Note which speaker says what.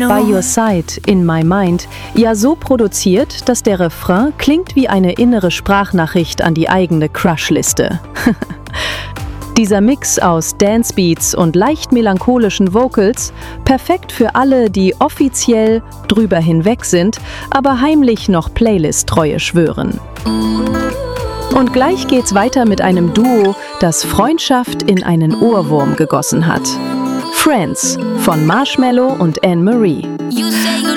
Speaker 1: By Your Side, In My Mind, ja so produziert, dass der Refrain klingt wie eine innere Sprachnachricht an die eigene Crush-Liste. Dieser Mix aus Dancebeats und leicht melancholischen Vocals, perfekt für alle, die offiziell drüber hinweg sind, aber heimlich noch Playlist-Treue schwören. Und gleich geht's weiter mit einem Duo, das Freundschaft in einen Ohrwurm gegossen hat. Friends von Marshmello und Anne Marie.